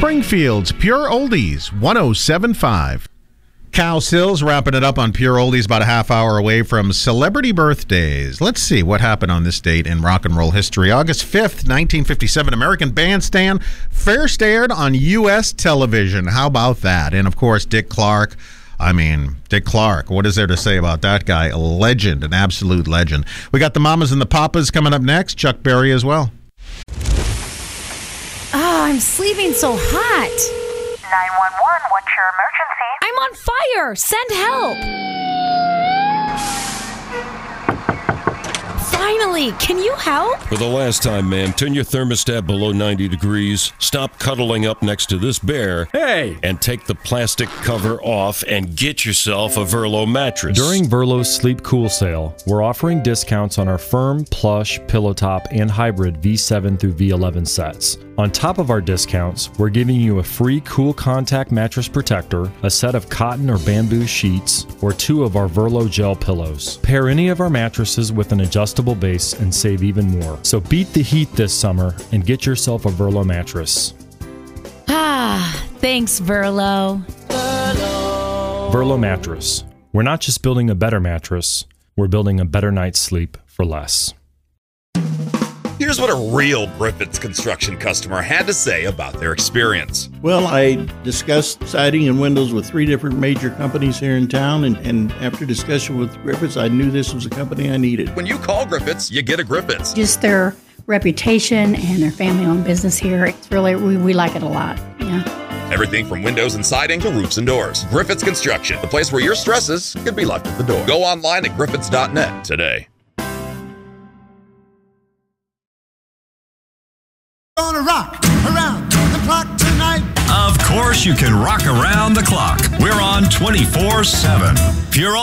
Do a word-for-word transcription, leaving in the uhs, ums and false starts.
Springfield's Pure Oldies, one oh seven point five. Cal Sills wrapping it up on Pure Oldies, about a half hour away from celebrity birthdays. Let's see what happened on this date in rock and roll history. August fifth, nineteen fifty-seven, American Bandstand first aired on U S television. How about that? And, of course, Dick Clark. I mean, Dick Clark, what is there to say about that guy? A legend, an absolute legend. We got the Mamas and the Papas coming up next. Chuck Berry as well. Oh, I'm sleeping so hot. nine one one, what's your emergency? I'm on fire. Send help. Finally, can you help? For the last time, ma'am, turn your thermostat below ninety degrees, stop cuddling up next to this bear, Hey! and take the plastic cover off and get yourself a Verlo mattress. During Verlo's Sleep Cool sale, we're offering discounts on our firm, plush, pillow top, and hybrid V seven through V eleven sets. On top of our discounts, we're giving you a free Cool Contact mattress protector, a set of cotton or bamboo sheets, or two of our Verlo gel pillows. Pair any of our mattresses with an adjustable base and save even more. So beat the heat this summer and get yourself a Verlo mattress. Ah, thanks, Verlo. Verlo Mattress. We're not just building a better mattress, we're building a better night's sleep for less. Here's what a real Griffiths Construction customer had to say about their experience. Well, I discussed siding and windows with three different major companies here in town, and, and after discussion with Griffiths, I knew this was a company I needed. When you call Griffiths, you get a Griffiths. Just their reputation and their family-owned business here, it's really, we, we like it a lot, yeah. Everything from windows and siding to roofs and doors. Griffiths Construction, the place where your stresses can be left at the door. Go online at griffiths dot net today. Gonna rock around the clock tonight. Of course you can rock around the clock. We're on twenty-four seven. Pure